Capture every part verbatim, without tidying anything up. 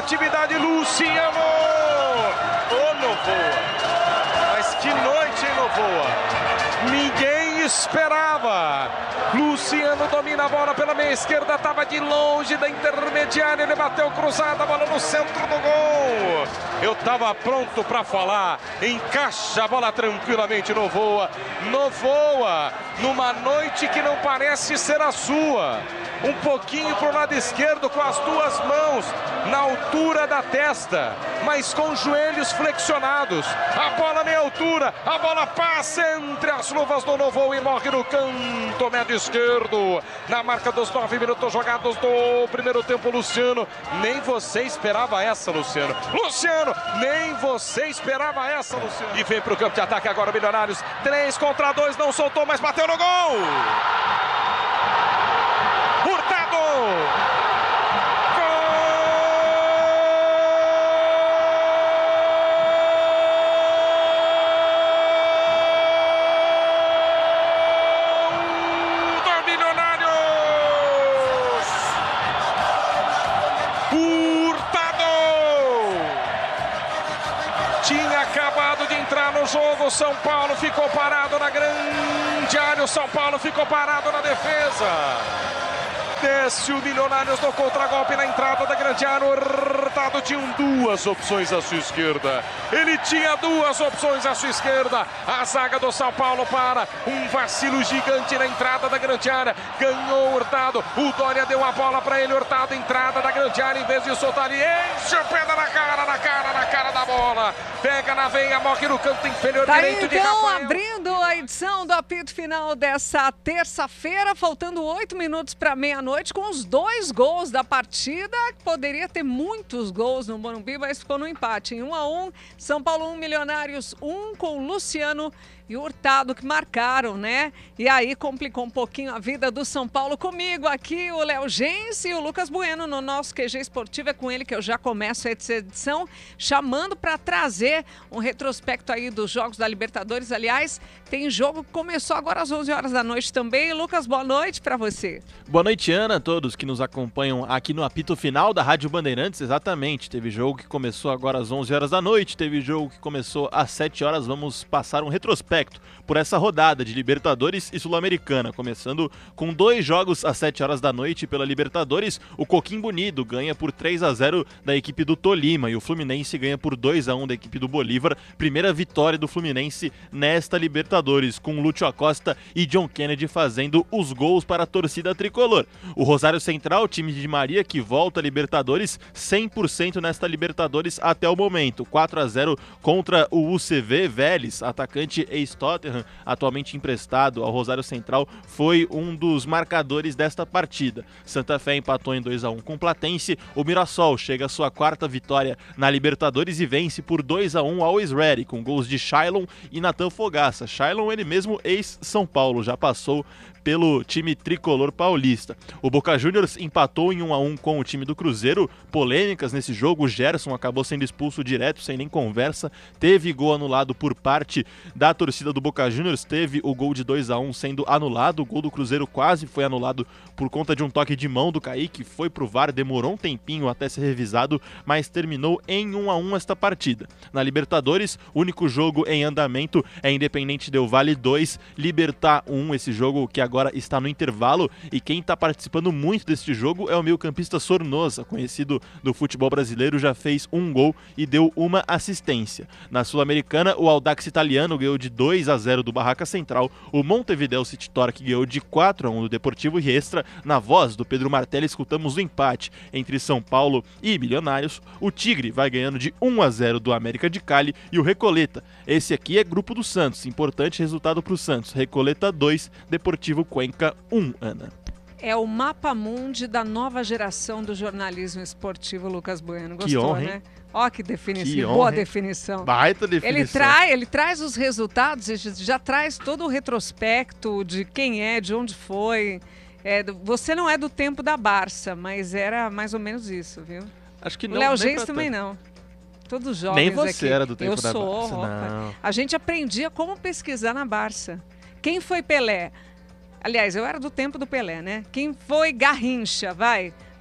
criatividade, Luciano! Ô, Novoa! Mas que noite, hein, Novoa? Ninguém esperava. Luciano domina a bola pela meia esquerda, estava de longe da intermediária, ele bateu cruzada, a bola no centro do gol. Eu estava pronto para falar, encaixa a bola tranquilamente, Novoa. Novoa, numa noite que não parece ser a sua. Um pouquinho para o lado esquerdo com as duas mãos na altura da testa, mas com os joelhos flexionados. A bola meia altura, a bola passa entre as luvas do Novoa e morre no canto médio esquerdo. Na marca dos nove minutos jogados do primeiro tempo, Luciano. Nem você esperava essa, Luciano. Luciano, nem você esperava essa, Luciano. E vem para o campo de ataque agora, Milionários. Três contra dois, não soltou, mas bateu no gol. Hurtado! Gol do Milionários! Hurtado! Tinha acabado de entrar no jogo, São Paulo ficou parado na grande área, o São Paulo ficou parado na defesa. Desce o Milionários no contragolpe na entrada da grande área. O Hurtado tinha duas opções à sua esquerda. Ele tinha duas opções à sua esquerda. A zaga do São Paulo para. Um vacilo gigante na entrada da grande área. Ganhou o Hurtado. O Dória deu a bola para ele. Hurtado, entrada da grande área. Em vez de soltar, ele enche o pé na cara, na cara, na cara da bola. Pega na veia, morre no canto inferior tá direito aí, de então, Rafael. Abrindo a edição do apito final dessa terça-feira, faltando oito minutos para meia-noite, com os dois gols da partida. Poderia ter muitos gols no Morumbi, mas ficou no empate em um a um. São Paulo um, Milionários um, com o Luciano e o Hurtado que marcaram, né? E aí complicou um pouquinho a vida do São Paulo. Comigo aqui o Léo Gens e o Lucas Bueno no nosso Q G Esportivo. É com ele que eu já começo essa edição, chamando para trazer um retrospecto aí dos jogos da Libertadores. Aliás, tem jogo que começou agora às onze horas da noite também. Lucas, boa noite para você. Boa noite, Ana, a todos que nos acompanham aqui no apito final da Rádio Bandeirantes. Exatamente, teve jogo que começou agora às onze horas da noite, teve jogo que começou às sete horas. Vamos passar um retrospecto por essa rodada de Libertadores e Sul-Americana, começando com dois jogos às sete horas da noite pela Libertadores. O Coquimbo Unido ganha por três a zero da equipe do Tolima e o Fluminense ganha por dois a um da equipe do Bolívar. Primeira vitória do Fluminense nesta Libertadores, com Lúcio Acosta e John Kennedy fazendo os gols para a torcida tricolor. O Rosário Central, time de Maria, que volta a Libertadores, cem por cento nesta Libertadores até o momento. quatro a zero contra o U C V Vélez, atacante ex-Tottenham, atualmente emprestado ao Rosário Central, foi um dos marcadores desta partida. Santa Fé empatou em dois a um com o Platense. O Mirassol chega à sua quarta vitória na Libertadores e vence por dois a um ao Always Ready, com gols de Shailon e Natan Fogaça. Shailon, ele mesmo ex-São Paulo, já passou pelo time tricolor paulista. O Boca Juniors empatou em um a um com o time do Cruzeiro. Polêmicas nesse jogo, o Gerson acabou sendo expulso direto, sem nem conversa. Teve gol anulado por parte da torcida do Boca Juniors, teve o gol de dois a um sendo anulado. O gol do Cruzeiro quase foi anulado por conta de um toque de mão do Kaique, foi pro V A R, demorou um tempinho até ser revisado, mas terminou em um a um esta partida. Na Libertadores, o único jogo em andamento é Independente Del Valle dois, Libertad um, esse jogo que agora está no intervalo, e quem está participando muito deste jogo é o meio-campista Sornosa, conhecido do futebol brasileiro, já fez um gol e deu uma assistência. Na Sul-Americana, o Audax Italiano ganhou de dois a zero do Barraca Central, o Montevideo City Torque ganhou de quatro a um do Deportivo Riestra. Na voz do Pedro Martelli, escutamos o empate entre São Paulo e Milionários. O Tigre vai ganhando de um a zero do América de Cali, e o Recoleta, esse aqui é grupo do Santos, importante resultado para o Santos. Recoleta dois, Deportivo Cuenca um, Ana. É o mapa mundi da nova geração do jornalismo esportivo, Lucas Bueno. Gostou, que honra, né? Ó, que definição, que boa honra, definição. Baita definição. Ele, trai, ele traz os resultados, já traz todo o retrospecto de quem é, de onde foi. É, você não é do tempo da Barça, mas era mais ou menos isso, viu? Acho que não. O Léo Gens também não. Todos jovens nem você aqui. era do tempo Eu da sou, Barça, opa. não. A gente aprendia como pesquisar na Barça. Quem foi Pelé? Aliás, eu era do tempo do Pelé, né? Quem foi Garrincha? Vai.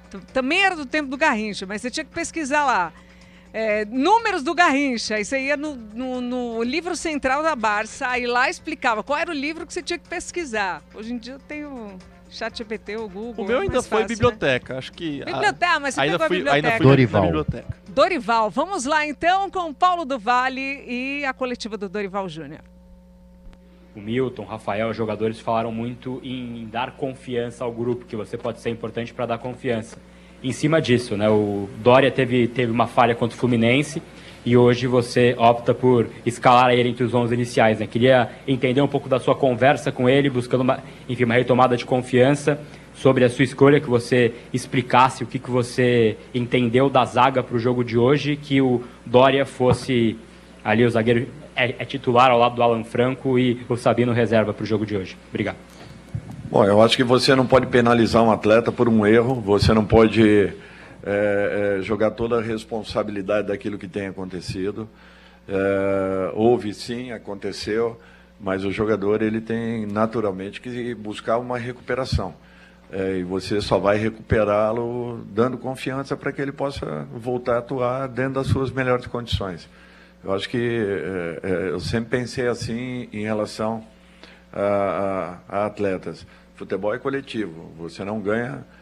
também era do tempo do Garrincha, mas você tinha que pesquisar lá. É, números do Garrincha, aí você ia no, no, no livro central da Barça, aí lá explicava qual era o livro que você tinha que pesquisar. Hoje em dia eu tenho ChatGPT, o Google. O meu ainda foi fácil, biblioteca, né? Acho que... Biblioteca, a... mas você ainda pegou fui, a biblioteca. Ainda fui Dorival. biblioteca. Dorival, vamos lá então com Paulo do Vale e a coletiva do Dorival Júnior. O Milton, o Rafael, os jogadores falaram muito em dar confiança ao grupo, que você pode ser importante para dar confiança. Em cima disso, né, o Doria teve, teve uma falha contra o Fluminense e hoje você opta por escalar ele entre os onze iniciais. Né? Queria entender um pouco da sua conversa com ele, buscando uma, enfim, uma retomada de confiança sobre a sua escolha, que você explicasse o que, que você entendeu da zaga para o jogo de hoje, que o Doria fosse ali o zagueiro é, é titular ao lado do Alan Franco e o Sabino reserva para o jogo de hoje. Obrigado. Bom, eu acho que você não pode penalizar um atleta por um erro, você não pode é, é, jogar toda a responsabilidade daquilo que tem acontecido. É, houve sim, aconteceu, mas o jogador ele tem naturalmente que buscar uma recuperação. É, e você só vai recuperá-lo dando confiança para que ele possa voltar a atuar dentro das suas melhores condições. Eu acho que é, é, eu sempre pensei assim em relação a, a, a atletas. Futebol é coletivo, você não ganha